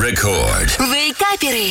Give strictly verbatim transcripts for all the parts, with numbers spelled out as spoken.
Рекорд. Вейкаперы.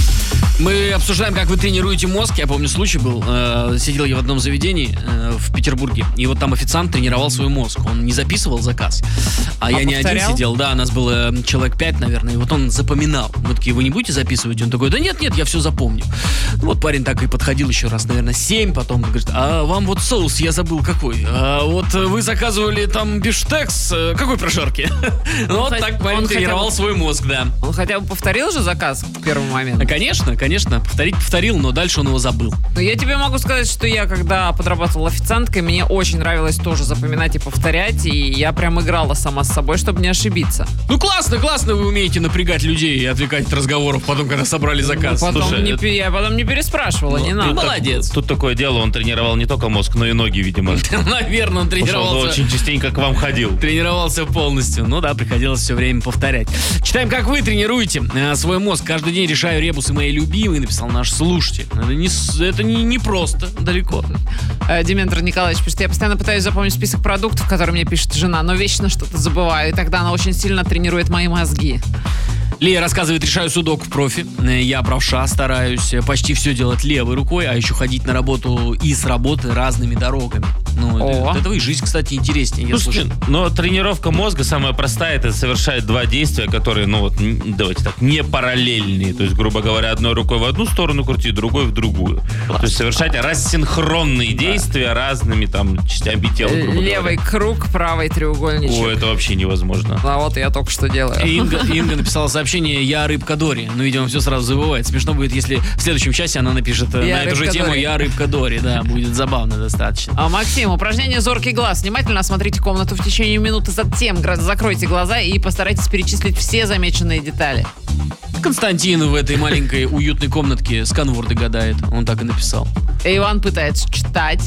Мы обсуждаем, как вы тренируете мозг. Я помню, случай был. Э, сидел я в одном заведении э, в Петербурге, и вот там официант тренировал свой мозг. Он не записывал заказ, а, а я не повторял? один сидел. Да, нас было человек пять, наверное, и вот он запоминал. Мы такие: вы не будете записывать? Он такой: да нет, нет, я все запомню. Ну, вот парень так и подходил еще раз, наверное, семь, потом говорит: а вам вот соус я забыл какой. А вот вы заказывали там бифштекс, какой прожарки? Ну, вот так парень тренировал свой мозг, да. Он хотя бы повторил же заказ в первый момент? Конечно, Конечно, повторить повторил, но дальше он его забыл. Но я тебе могу сказать, что я, когда подрабатывала официанткой, мне очень нравилось тоже запоминать и повторять, и я прям играла сама с собой, чтобы не ошибиться. Ну классно, классно вы умеете напрягать людей и отвлекать от разговоров потом, когда собрали заказ. Ну, потом Слушай, не, это... Я потом не переспрашивала, ну, не надо. Молодец. Тут такое дело, он тренировал не только мозг, но и ноги, видимо. Наверное, он тренировался. Он очень частенько к вам ходил. Тренировался полностью. Ну да, приходилось все время повторять. Читаем, как вы тренируете свой мозг. Каждый день решаю ребусы мои любимые, написал наш слушатель. Это не, это не, не просто, далеко. Дементр Николаевич пишет: я постоянно пытаюсь запомнить список продуктов, которые мне пишет жена, но вечно что-то забываю, и тогда она очень сильно тренирует мои мозги. Лия рассказывает: решаю судоку профи. Я правша, стараюсь почти все делать левой рукой, а еще ходить на работу и с работы разными дорогами. Ну, от этого и жизнь, кстати, интереснее. Слушайте, но тренировка мозга самая простая — это совершать два действия, которые, ну вот, давайте так, не параллельные. То есть, грубо говоря, одной рукой в одну сторону крутить, другой в другую. Класс. То есть совершать рассинхронные да. действия разными там частями тела, грубо Левый говоря. круг, правый треугольничек. О, это вообще невозможно. А вот я только что делаю. Инга, Инга написала сообщение: я рыбка Дори. Ну, видимо, все сразу забывает. Смешно будет, если в следующем часе она напишет я на эту же тему Дори. Я рыбка Дори. Да, будет забавно достаточно. А, Максим, упражнение «Зоркий глаз». Внимательно осмотрите комнату в течение минуты, затем закройте глаза и постарайтесь перечислить все замеченные детали. Константин в этой маленькой уютной комнатке сканворды гадает. Он так и написал. Иван пытается читать.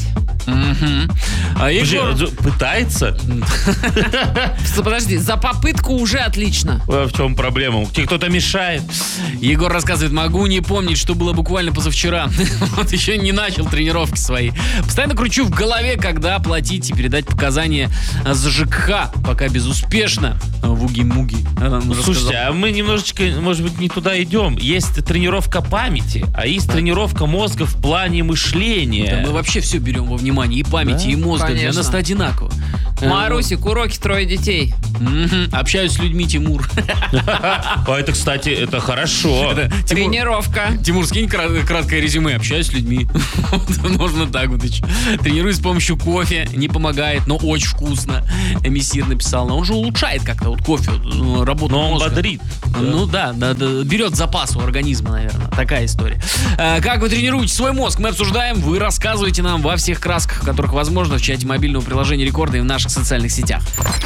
Угу. А Егор... Пытается? Подожди, за попытку уже отлично. А в чем проблема? Тебе кто-то мешает? Егор рассказывает: могу не помнить, что было буквально позавчера. Вот еще не начал тренировки свои. Постоянно кручу в голове, когда оплатить и передать показания за ЖКХ. Пока безуспешно. Вуги-муги. Слушайте, а мы немножечко, может быть, не туда идем. Есть тренировка памяти, а есть да. тренировка мозга в плане мышления. Да, мы вообще все берем во внимание. И памяти, да? и мозга. Конечно. Для нас это одинаково. Марусик, уроки, трое детей. Mm-hmm. Общаюсь с людьми, Тимур. А это, кстати, это хорошо. Это, Тренировка. Тимур, Тимур, скинь краткое резюме. Общаюсь с людьми. Можно так вот. Тренируюсь с помощью кофе. Не помогает, но очень вкусно. Эмиссир написал. Но он же улучшает как-то вот кофе, работу но он мозга. бодрит. Ну да, да, да, берет запас у организма, наверное. Такая история. А, как вы тренируете свой мозг? Мы обсуждаем. Вы рассказываете нам во всех красках, в которых возможно, в чате мобильного приложения Рекорда и в наших социальных сетях.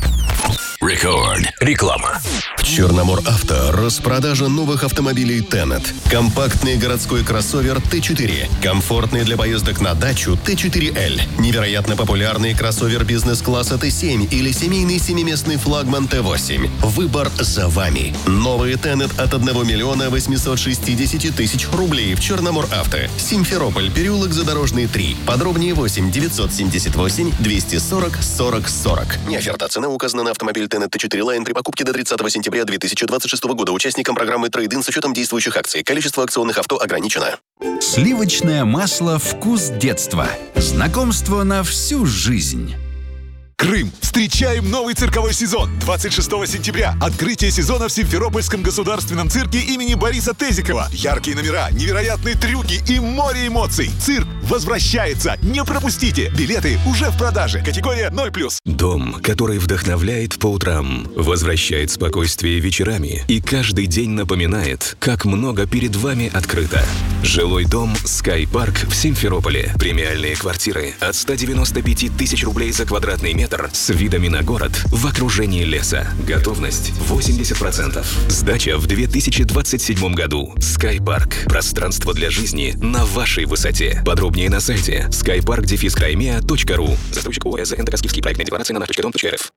Рекорд. Реклама. В Черномор Авто распродажа новых автомобилей Тенет. Компактный городской кроссовер Т четыре. Комфортный для поездок на дачу Т четыре Л. Невероятно популярный кроссовер бизнес-класса Т семь или семейный семиместный флагман Т восемь. Выбор за вами. Новый Тенет от одного миллиона восемьсот шестьдесят тысяч рублей в Черномор Авто. Симферополь, переулок Задорожный, три. Подробнее восемь девятьсот семьдесят восемь двести сорок сорок сорок. Не оферта. Цена указана на автомобиль Тенет Т четыре Line при покупке до тридцатого сентября две тысячи двадцать шестого года участникам программы Трейд-ин с учетом действующих акций. Количество акционных авто ограничено. Сливочное масло «Вкус детства». Знакомство на всю жизнь. Крым. Встречаем новый цирковой сезон. двадцать шестого сентября. Открытие сезона в Симферопольском государственном цирке имени Бориса Тезикова. Яркие номера, невероятные трюки и море эмоций. Цирк возвращается. Не пропустите. Билеты уже в продаже. Категория ноль плюс. Дом, который вдохновляет по утрам, возвращает спокойствие вечерами и каждый день напоминает, как много перед вами открыто. Жилой дом Sky Park в Симферополе. Премиальные квартиры от ста девяноста пяти тысяч рублей за квадратный метр с видами на город в окружении леса. Готовность восемьдесят процентов. Сдача в две тысячи двадцать седьмом году. Sky Park. Пространство для жизни на вашей высоте. Подробнее на сайте скайпарк дефис краймеа точка ру. Застройщик ООО ЭЗ НТК Скифский проектная декларация на наш точка дом точка рф.